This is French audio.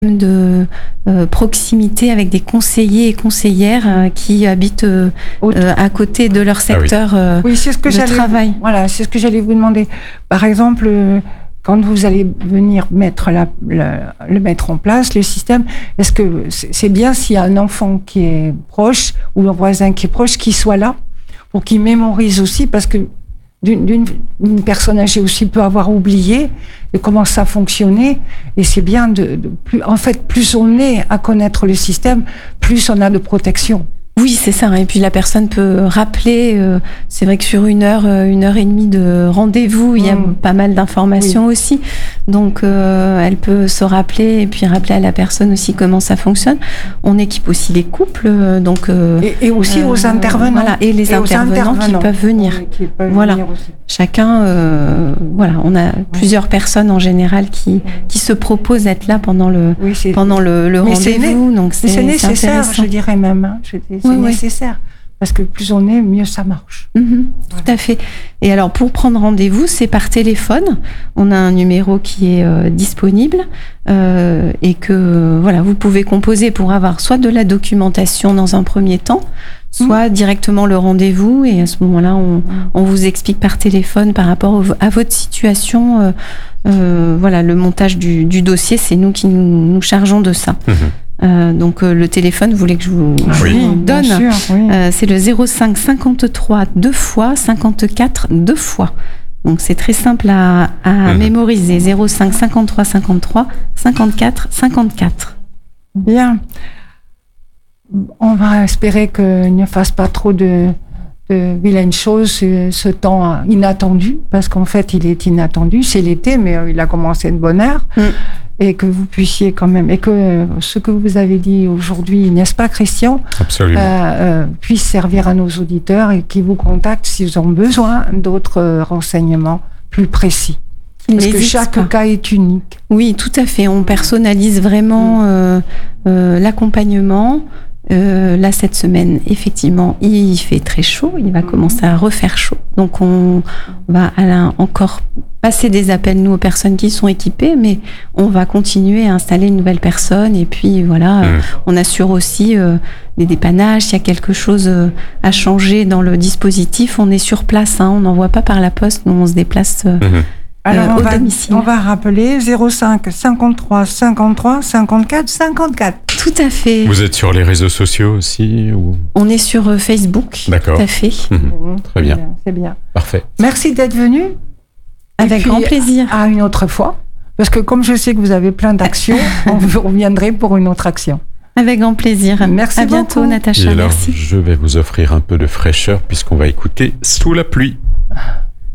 de proximité avec des conseillers et conseillères qui habitent à côté de leur secteur oui, c'est ce que de travail. Voilà, c'est ce que j'allais vous demander. Par exemple, quand vous allez venir mettre le mettre en place, le système, est-ce que c'est bien s'il y a un enfant qui est proche ou un voisin qui est proche, qui soit là pour qu'il mémorise aussi, parce que une personne âgée aussi peut avoir oublié de comment ça fonctionnait, et c'est bien plus on est à connaître le système, plus on a de protection. Oui, c'est ça. Et puis la personne peut rappeler. C'est vrai que sur une heure et demie de rendez-vous, il y a pas mal d'informations aussi. Donc elle peut se rappeler et puis rappeler à la personne aussi comment ça fonctionne. On équipe aussi les couples, donc et aussi aux intervenants. Voilà, et les intervenants qui peuvent venir. Oui, qui peuvent venir aussi. Chacun. On a plusieurs personnes en général qui se proposent d'être là pendant le rendez-vous. Donc c'est nécessaire, je dirais même. Hein. C'est nécessaire, parce que plus on est, mieux ça marche. Tout à fait. Et alors, pour prendre rendez-vous, c'est par téléphone. On a un numéro qui est disponible et que vous pouvez composer pour avoir soit de la documentation dans un premier temps, soit directement le rendez-vous. Et à ce moment-là, on vous explique par téléphone par rapport à votre situation. Le montage du dossier, c'est nous qui nous chargeons de ça. Donc le téléphone, vous voulez que je vous donne? Bien sûr, oui. C'est le 05 53 2 fois 54 2 fois. Donc c'est très simple à mémoriser. 05 53 53 54 54. Bien. On va espérer qu'il ne fasse pas trop de vilaines choses ce temps inattendu, parce qu'en fait il est inattendu. C'est l'été, mais il a commencé de bonne heure. Et que vous puissiez quand même, et que ce que vous avez dit aujourd'hui, n'est-ce pas, Christian? Absolument. Puisse servir à nos auditeurs et qui vous contactent s'ils ont besoin d'autres renseignements plus précis. Parce que chaque cas est unique. Oui, tout à fait. On personnalise vraiment l'accompagnement. Là, cette semaine, effectivement, il fait très chaud. Il va commencer à refaire chaud. Donc, on va encore passer des appels, nous, aux personnes qui sont équipées, mais on va continuer à installer une nouvelle personne. Et puis, on assure aussi les dépannages. S'il y a quelque chose à changer dans le dispositif, on est sur place. On n'envoie pas par la poste. Nous, on se déplace Alors, au domicile. On va rappeler 05 53 53 54 54. Tout à fait. Vous êtes sur les réseaux sociaux aussi ou... On est sur Facebook. D'accord. Tout à fait. Très bien. C'est bien. Parfait. Merci d'être venu. Avec grand plaisir. À une autre fois. Parce que comme je sais que vous avez plein d'actions, on vous reviendrait pour une autre action. Avec grand plaisir. Merci beaucoup. À bientôt, Natacha. Et alors, merci. Je vais vous offrir un peu de fraîcheur puisqu'on va écouter Sous la pluie.